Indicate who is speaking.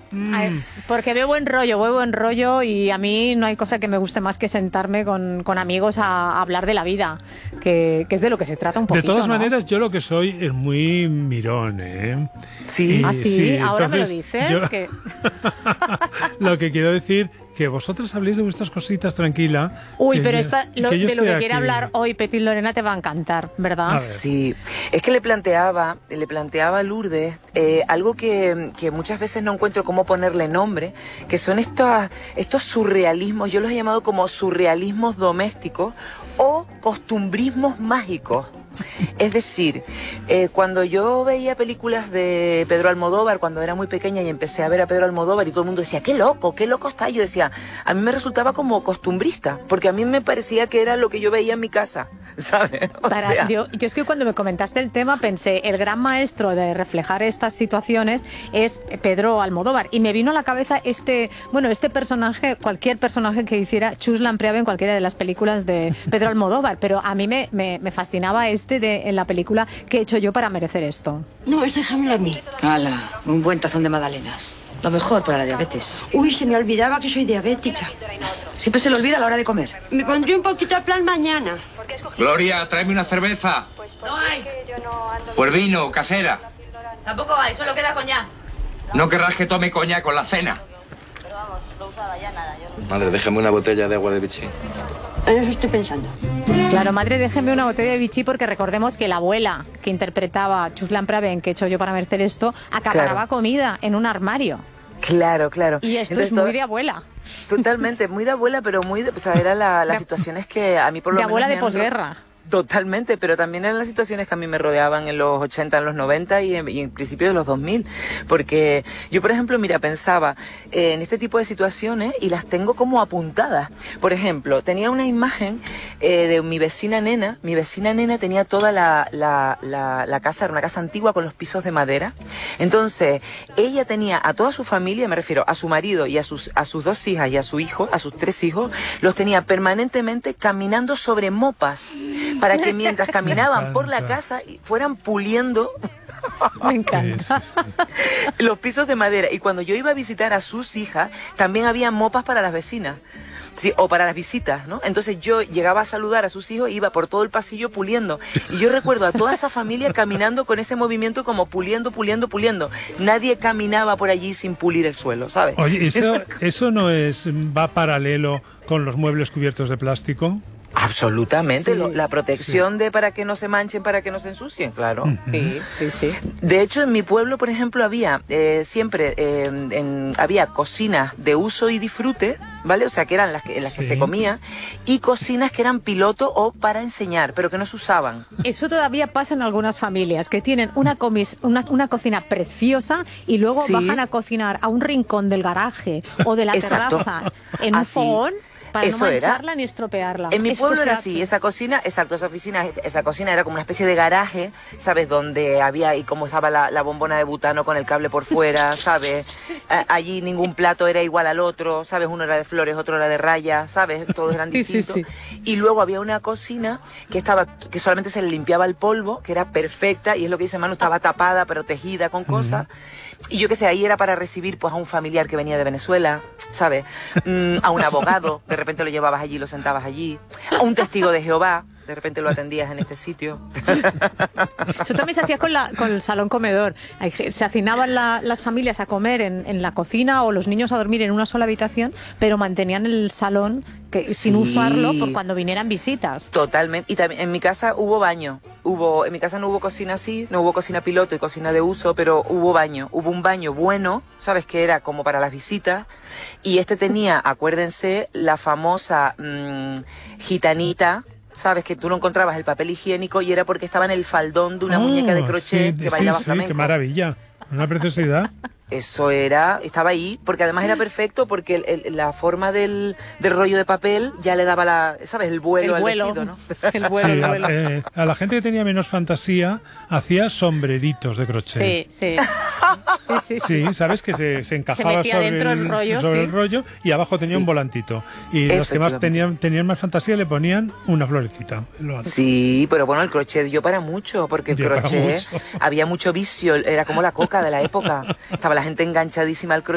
Speaker 1: Porque veo buen rollo y a mí no hay cosa que me guste más que sentarme con amigos a hablar de la vida, que es de lo que se trata un poquito.
Speaker 2: De todas
Speaker 1: ¿no?
Speaker 2: maneras, yo lo que soy es muy mirón, ¿eh?
Speaker 3: Sí.
Speaker 1: ¿Ah, sí?
Speaker 2: Sí,
Speaker 1: Ahora
Speaker 2: entonces,
Speaker 1: me lo dices.
Speaker 2: yo-
Speaker 1: Que...
Speaker 2: Lo que quiero decir, que vosotros habléis de vuestras cositas tranquila.
Speaker 1: Uy,
Speaker 2: que
Speaker 1: pero
Speaker 2: yo-
Speaker 1: de lo
Speaker 2: estoy
Speaker 1: que quiere
Speaker 2: aquí.
Speaker 1: hablar hoy Petit Lorena te va a encantar,
Speaker 2: A
Speaker 1: ¿verdad?
Speaker 2: ver.
Speaker 3: Sí, es que le planteaba a Lourdes algo que muchas veces no encuentro cómo ponerle nombre, que son estos surrealismos, yo los he llamado como surrealismos domésticos o costumbrismos mágicos. Es decir, cuando yo veía películas de Pedro Almodóvar, cuando era muy pequeña y empecé a ver a Pedro Almodóvar y todo el mundo decía, qué loco está. Yo decía, a mí me resultaba como costumbrista, porque a mí me parecía que era lo que yo veía en mi casa, ¿sabes?
Speaker 1: Yo es que cuando me comentaste el tema pensé, el gran maestro de reflejar estas situaciones es Pedro Almodóvar, y me vino a la cabeza este personaje, cualquier personaje que hiciera Chus Lampreave en cualquiera de las películas de Pedro Almodóvar, pero a mí me fascinaba en la película que he hecho yo para merecer esto.
Speaker 4: No, déjamelo a mí.
Speaker 5: Hala, un buen tazón de magdalenas. Lo mejor para la diabetes.
Speaker 4: Uy, se me olvidaba que soy diabética.
Speaker 5: Siempre se le olvida a la hora de comer.
Speaker 4: Me pondré un poquito a plan mañana.
Speaker 6: Gloria, tráeme una cerveza.
Speaker 7: No hay.
Speaker 6: Pues vino, casera.
Speaker 7: Tampoco hay, solo queda coñac.
Speaker 6: No querrás que tome coñac con la cena.
Speaker 8: Madre, déjame una botella de agua de Vichy.
Speaker 4: En eso estoy pensando.
Speaker 1: Claro, madre, déjeme una botella de Vichy, porque recordemos que la abuela que interpretaba Chus Lampreave en Que he hecho yo para merecer esto, acaparaba comida en un armario.
Speaker 3: Claro.
Speaker 1: Y esto
Speaker 3: Entonces,
Speaker 1: es muy de abuela.
Speaker 3: Totalmente, muy de abuela, pero muy de... O sea, era las situaciones que a mí por lo
Speaker 1: De
Speaker 3: menos...
Speaker 1: abuela de
Speaker 3: me han
Speaker 1: posguerra.
Speaker 3: Totalmente, pero también eran las situaciones que a mí me rodeaban en los 80, en los 90 y en principio de los 2000. Porque yo, por ejemplo, mira, pensaba en este tipo de situaciones y las tengo como apuntadas. Por ejemplo, tenía una imagen de mi vecina nena. Mi vecina nena tenía toda la casa, era una casa antigua con los pisos de madera. Entonces, ella tenía a toda su familia, me refiero a su marido y a sus 2 hijas y a su hijo, a sus 3 hijos, los tenía permanentemente caminando sobre mopas, para que mientras caminaban por la casa fueran puliendo
Speaker 1: Me encanta.
Speaker 3: los pisos de madera. Y cuando yo iba a visitar a sus hijas, también había mopas para las vecinas. Sí, o para las visitas, ¿no? Entonces yo llegaba a saludar a sus hijos e iba por todo el pasillo puliendo. Y yo recuerdo a toda esa familia caminando con ese movimiento como puliendo. Nadie caminaba por allí sin pulir el suelo, ¿sabes?
Speaker 2: Oye, ¿eso no va paralelo con los muebles cubiertos de plástico?
Speaker 3: Absolutamente,
Speaker 1: Sí,
Speaker 3: la protección de para que no se manchen, para que no se ensucien, claro.
Speaker 1: Sí.
Speaker 3: De hecho, en mi pueblo, por ejemplo, había siempre había cocinas de uso y disfrute, ¿vale? O sea, que eran en las que se comía, y cocinas que eran piloto o para enseñar, pero que no se usaban.
Speaker 1: Eso todavía pasa en algunas familias, que tienen una cocina preciosa y luego
Speaker 3: Sí.
Speaker 1: bajan a cocinar a un rincón del garaje o de la
Speaker 3: Exacto.
Speaker 1: terraza en un
Speaker 3: Así.
Speaker 1: fogón para
Speaker 3: Eso
Speaker 1: no
Speaker 3: era.
Speaker 1: mancharla ni estropearla.
Speaker 3: En mi
Speaker 1: Esto
Speaker 3: pueblo
Speaker 1: se
Speaker 3: era
Speaker 1: hace.
Speaker 3: así, esa cocina era como una especie de garaje, ¿sabes? Donde había, y como estaba la bombona de butano con el cable por fuera, ¿sabes? Allí ningún plato era igual al otro, ¿sabes? Uno era de flores, otro era de rayas, ¿sabes? Todos eran
Speaker 1: Sí,
Speaker 3: distintos. Y luego había una cocina que solamente se le limpiaba el polvo, que era perfecta, y es lo que dice Manu, estaba tapada, protegida con cosas. Y yo qué sé, ahí era para recibir pues a un familiar que venía de Venezuela, ¿sabes? A un abogado, de repente lo llevabas allí, lo sentabas allí. A un testigo de Jehová, de repente lo atendías en este sitio.
Speaker 1: Eso también se hacía con el salón comedor. Se hacinaban las familias a comer en la cocina o los niños a dormir en una sola habitación, pero mantenían el salón sin usarlo por cuando vinieran visitas.
Speaker 3: Totalmente. Y también en mi casa hubo baño. En mi casa no hubo cocina así, no hubo cocina piloto y cocina de uso, pero hubo baño. Hubo un baño bueno, ¿sabes? Que era como para las visitas. Y este tenía, acuérdense, la famosa gitanita. Sabes que tú no encontrabas el papel higiénico y era porque estaba en el faldón de una muñeca de crochet que bailaba flamenco.
Speaker 2: ¡Qué maravilla! Una preciosidad.
Speaker 3: Eso estaba ahí, porque además era perfecto, porque la forma del rollo de papel ya le daba ¿sabes? El vuelo al vestido, ¿no?
Speaker 1: El vuelo.
Speaker 2: A la gente que tenía menos fantasía hacía sombreritos de crochet.
Speaker 1: Sí.
Speaker 2: Sí, ¿sabes? Que se encajaba
Speaker 1: metía
Speaker 2: sobre
Speaker 1: dentro el rollo,
Speaker 2: sobre
Speaker 1: sí.
Speaker 2: el rollo y abajo tenía un volantito. Y los que más tenían más fantasía le ponían una florecita en lo alto.
Speaker 3: Sí, pero bueno, el crochet dio para mucho, porque el crochet había mucho vicio, era como la coca de la época. Estaba la gente enganchadísima al crochet.